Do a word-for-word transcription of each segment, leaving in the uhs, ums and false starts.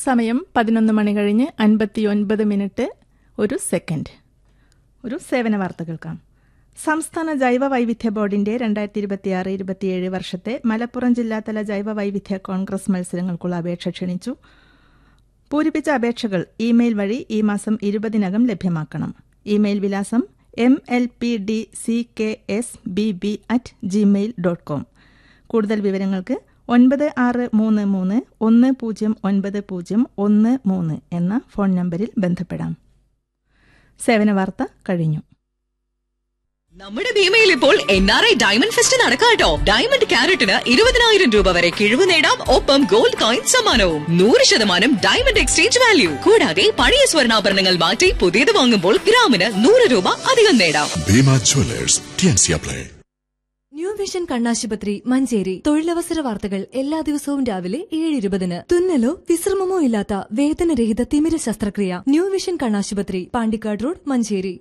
സമയം പതിനൊന്ന് മണി കഴിഞ്ഞ് അൻപത്തിയൊൻപത് മിനിറ്റ് ഒരു സെക്കൻഡ്. ഒരു സേവന വാർത്ത കേൾക്കാം. സംസ്ഥാന ജൈവ വൈവിധ്യ ബോർഡിന്റെ രണ്ടായിരത്തി ഇരുപത്തിയാറ് ഇരുപത്തിയേഴ് വർഷത്തെ മലപ്പുറം ജില്ലാതല ജൈവ വൈവിധ്യ കോൺഗ്രസ് മത്സരങ്ങൾക്കുള്ള അപേക്ഷ ക്ഷണിച്ചു. പൂരിപ്പിച്ച അപേക്ഷകൾ ഇമെയിൽ വഴി ഈ മാസം ഇരുപതിനകം ലഭ്യമാക്കണം. ഇമെയിൽ വിലാസം M L P D C K S B B at Gmail dot com. കൂടുതൽ വിവരങ്ങൾക്ക് ഒൻപത് ആറ് മൂന്ന് മൂന്ന് ഒന്ന് പൂജ്യം ഒൻപത് പൂജ്യം ഒന്ന് മൂന്ന് എന്ന ഫോൺ നമ്പറിൽ ബന്ധപ്പെടാം. സേവന വാർത്ത കഴിഞ്ഞു. നമ്മുടെ ഭീമയിൽ ഇപ്പോൾ N R I diamond fest നടക്കാട്ടോ. Diamond ക്യാരറ്റിന് ഇരുപതിനായിരം രൂപ വരെ കിഴിവ് നേടാം. ഒപ്പം ഗോൾഡ് കോയിൻ സമ്മാനവും. നൂറ് ശതമാനം ഡയമണ്ട് എക്സ്ചേഞ്ച് വാല്യൂ. കൂടാതെ പഴയ സ്വർണ്ണാഭരണങ്ങൾ മാറ്റി പുതിയത് വാങ്ങുമ്പോൾ ഗ്രാമിന് നൂറ് രൂപ അധികം നേടാം. Bhima Jewellers, T N C apply. New vision കണ്ണാശുപത്രി മഞ്ചേരി. തൊഴിലവസര വാർത്തകൾ എല്ലാ ദിവസവും രാവിലെ ഏഴ് ഇരുപതിന്. തുന്നലോ വിശ്രമമോ ഇല്ലാത്ത വേദനരഹിത തിമിര ശസ്ത്രക്രിയ. ന്യൂ വിഷൻ കണ്ണാശുപത്രി, Pandikkad road, Manjeri.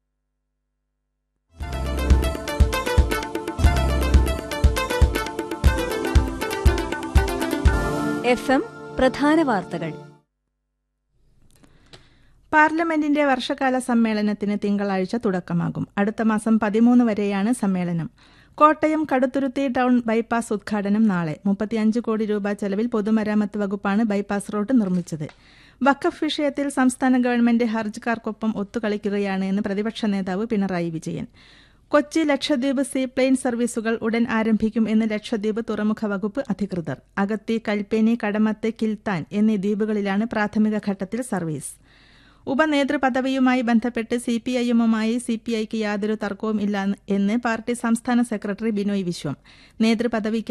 F M പ്രധാന വാർത്തകൾ. പാർലമെന്റിന്റെ വർഷകാല സമ്മേളനത്തിന് തിങ്കളാഴ്ച തുടക്കമാകും. അടുത്ത മാസം പതിമൂന്ന് വരെയാണ് സമ്മേളനം. കോട്ടയം കടുത്തുരുത്തി ടൗൺ ബൈപ്പാസ് ഉദ്ഘാടനം നാളെ. മുപ്പത്തിയഞ്ച് കോടി രൂപ ചെലവിൽ പൊതുമരാമത്ത് വകുപ്പാണ് ബൈപ്പാസ് റോഡ് നിർമ്മിച്ചത്. വഖഫ് വിഷയത്തിൽ സംസ്ഥാന ഗവൺമെന്റ് ഹർജിക്കാർക്കൊപ്പം ഒത്തുകളിക്കുകയാണ് എന്ന് പ്രതിപക്ഷ നേതാവ് പിണറായി വിജയൻ. കൊച്ചി ലക്ഷദ്വീപ് സീപ്ലെയിൻ സർവീസുകൾ ഉടൻ ആരംഭിക്കും എന്ന് ലക്ഷദ്വീപ് തുറമുഖ വകുപ്പ് അധികൃതർ. അഗത്തി, കൽപ്പേനി, കടമത്ത്, കിൽത്താൻ എന്നീ ദ്വീപുകളിലാണ് പ്രാഥമിക ഘട്ടത്തിൽ സർവീസ്. ഉപനേതൃപദവിയുമായി ബന്ധപ്പെട്ട് സി പി ഐഎമ്മുമായി സി പി ഐക്ക് യാതൊരു തർക്കവും ഇല്ല എന്ന് പാർട്ടി സംസ്ഥാന സെക്രട്ടറി ബിനോയ് വിശ്വം. നേതൃപദവിക്ക്